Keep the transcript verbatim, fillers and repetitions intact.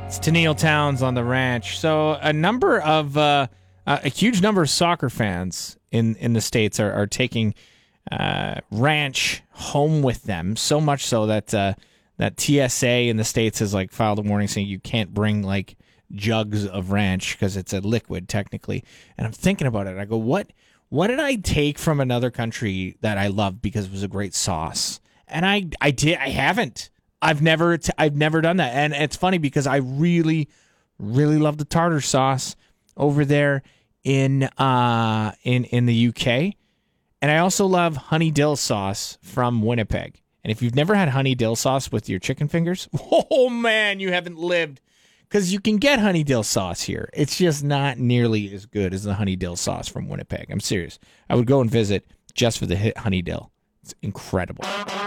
It's Tennille Towns on the ranch. So a number of uh, uh, a huge number of soccer fans in, in the States are, are taking uh, ranch home with them. So much so that uh, that T S A in the States has like filed a warning saying you can't bring like jugs of ranch because it's a liquid technically. And I'm thinking about it. I go, what what did I take from another country that I loved because it was a great sauce? And I I did I haven't. I've never t- I've never done that. And it's funny because I really really love the tartar sauce over there in uh in in the U K. And I also love honey dill sauce from Winnipeg. And if you've never had honey dill sauce with your chicken fingers, oh man, you haven't lived. Because you can get honey dill sauce here. It's just not nearly as good as the honey dill sauce from Winnipeg. I'm serious. I would go and visit just for the hit honey dill. It's incredible.